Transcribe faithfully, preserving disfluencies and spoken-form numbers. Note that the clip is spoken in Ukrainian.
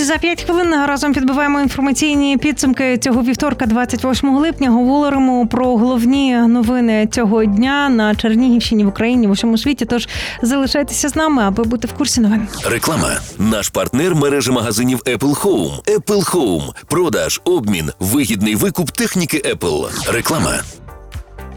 За п'ять хвилин разом підбиваємо інформаційні підсумки цього вівторка, двадцять восьмого липня. Говоримо про головні новини цього дня на Чернігівщині, в Україні, в усьому світі. Тож залишайтеся з нами, аби бути в курсі новин. Реклама. Наш партнер – мережа магазинів Apple Home. Apple Home. Продаж, обмін, вигідний викуп техніки Apple. Реклама.